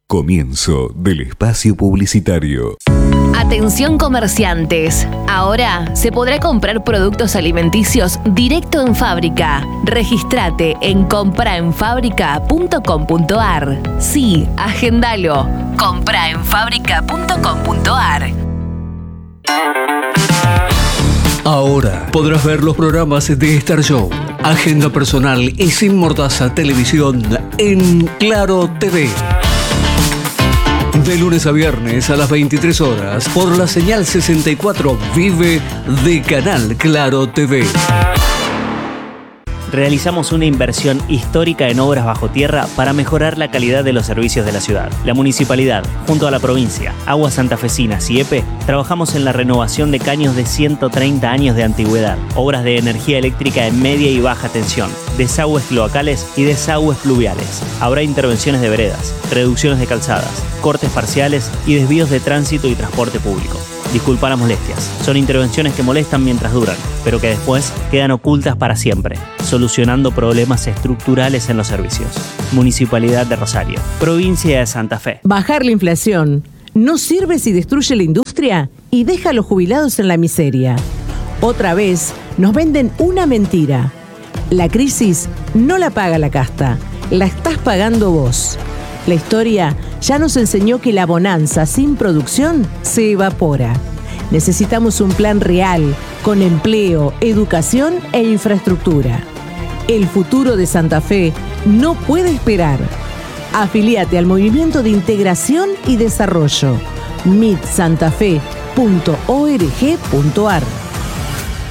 Comienzo del espacio publicitario. Atención comerciantes, ahora se podrá comprar productos alimenticios directo en fábrica. Regístrate en compraenfabrica.com.ar. Sí, agendalo. compraenfabrica.com.ar. Ahora podrás ver los programas de Star Show, Agenda Personal y Sin Mordaza Televisión en Claro TV. De lunes a viernes a las 23 horas por la señal 64 Vive de Canal Claro TV. Realizamos una inversión histórica en obras bajo tierra para mejorar la calidad de los servicios de la ciudad. La municipalidad, junto a la provincia, Aguas Santafesinas y EPE, trabajamos en la renovación de caños de 130 años de antigüedad, obras de energía eléctrica en media y baja tensión, desagües cloacales y desagües pluviales. Habrá intervenciones de veredas, reducciones de calzadas, cortes parciales y desvíos de tránsito y transporte público. Disculpa las molestias, son intervenciones que molestan mientras duran, pero que después quedan ocultas para siempre, solucionando problemas estructurales en los servicios. Municipalidad de Rosario, Provincia de Santa Fe. Bajar la inflación no sirve si destruye la industria y deja a los jubilados en la miseria. Otra vez nos venden una mentira. La crisis no la paga la casta, la estás pagando vos. La historia ya nos enseñó que la bonanza sin producción se evapora. Necesitamos un plan real, con empleo, educación e infraestructura. El futuro de Santa Fe no puede esperar. Afilíate al Movimiento de Integración y Desarrollo, mitsantafe.org.ar.